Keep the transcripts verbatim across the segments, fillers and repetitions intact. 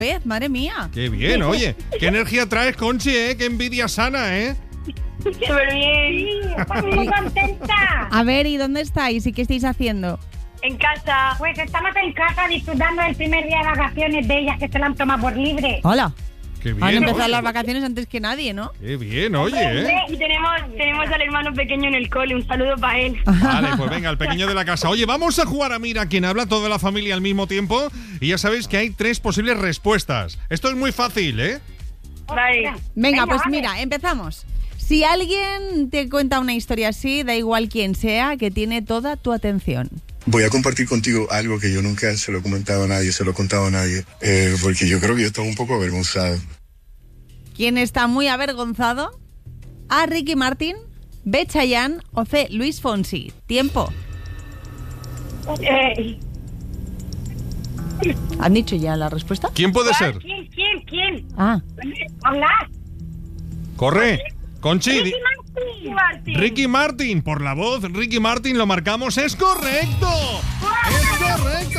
vez, madre mía. Qué bien, oye. ¿Qué energía traes, Conchi, eh? Qué envidia sana, ¿eh? Súper bien. Estoy muy contenta. A ver, ¿y dónde estáis? ¿Y qué estáis haciendo? En casa. Pues estamos en casa disfrutando del primer día de vacaciones de ellas que se la han tomado por libre. Hola. Qué bien, Han empezado oye. las vacaciones antes que nadie, ¿no? Qué bien, oye, ¿eh? Y tenemos, tenemos al hermano pequeño en el cole. Un saludo para él. Vale, pues venga, el pequeño de la casa. Oye, vamos a jugar a Mira quién habla, toda la familia al mismo tiempo. Y ya sabéis que hay tres posibles respuestas. Esto es muy fácil, ¿eh? Vale. Venga, pues vale. mira, empezamos. Si alguien te cuenta una historia así, da igual quién sea, que tiene toda tu atención. Voy a compartir contigo algo que yo nunca se lo he comentado a nadie, se lo he contado a nadie, eh, porque yo creo que yo estoy un poco avergonzado. ¿Quién está muy avergonzado? A. Ricky Martin, B. Chayanne o C. Luis Fonsi. Tiempo. Eh, ¿Han dicho ya la respuesta? ¿Quién puede ser? ¿Quién, quién, quién? Ah, Hola. Corre. Conchi. di- Ricky Martin. Martín. Ricky Martin, por la voz, Ricky Martin, lo marcamos. ¡Es correcto! ¡Es correcto!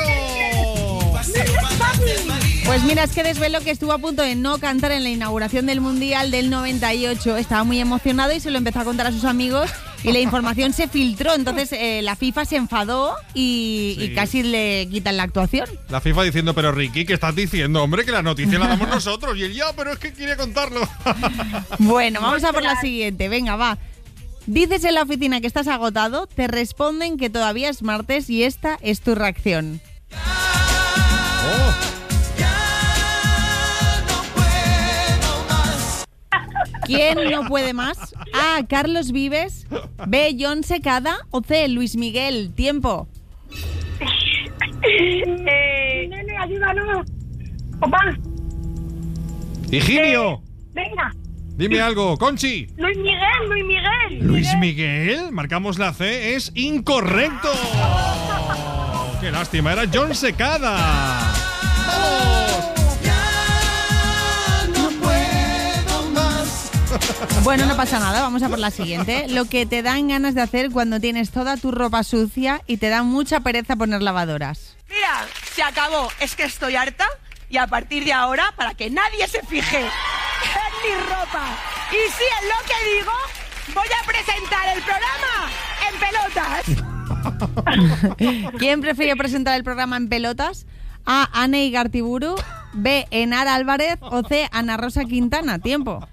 pues mira, es que desvelo que estuvo a punto de no cantar en la inauguración del Mundial del noventa y ocho. Estaba muy emocionado y se lo empezó a contar a sus amigos y la información se filtró. Entonces eh, la FIFA se enfadó y, Sí. y casi le quitan la actuación. La FIFA diciendo, pero Ricky, ¿qué estás diciendo? Hombre, que la noticia la damos nosotros. Y él, ya, pero es que quiere contarlo. Bueno, vamos a por la siguiente. Venga, va. Dices en la oficina que estás agotado, te responden que todavía es martes y esta es tu reacción. Oh, ¿Quién no puede más? A. Carlos Vives, B. John Secada o C. Luis Miguel. Tiempo. Eh, Nene, ayúdanos. Papá, Higinio, venga. dime algo. Conchi. Luis Miguel, Luis Miguel. Luis Miguel, marcamos la C, es incorrecto. ¡Qué lástima! Era John Secada. ¡Vamos! Bueno, no pasa nada, vamos a por la siguiente. Lo que te dan ganas de hacer cuando tienes toda tu ropa sucia y te da mucha pereza poner lavadoras. Mira, se acabó. Es que estoy harta y a partir de ahora, para que nadie se fije en mi ropa y sí en lo que digo, voy a presentar el programa en pelotas. ¿Quién prefirió presentar el programa en pelotas? A. Ane Igartiburu, B. Enara Álvarez o C. Ana Rosa Quintana. Tiempo.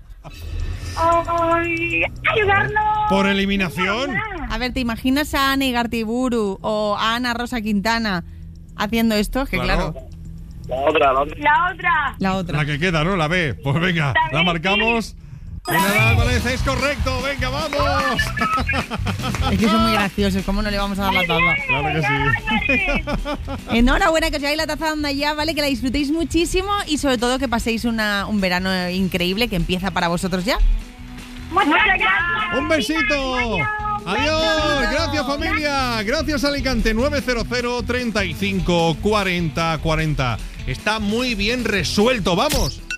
Ay, ayudarnos. Por eliminación. A ver, ¿te imaginas a Ane Igartiburu o a Ana Rosa Quintana haciendo esto? Que Claro. claro, La otra. la otra. La que queda, ¿no? La B. Pues venga, la marcamos. Enara Álvarez, es correcto. Venga, vamos. Es que son muy graciosos, ¿cómo no le vamos a dar la taza? Claro que sí. Enhorabuena, que os lleváis la taza de Onda Ya, ¿vale? Que la disfrutéis muchísimo y sobre todo que paséis una, un verano increíble que empieza para vosotros ya. Muchas gracias. Un besito. Adiós. Gracias, familia. Gracias, Alicante. nueve cero cero, treinta y cinco, cuarenta, cuarenta. Está muy bien resuelto. Vamos.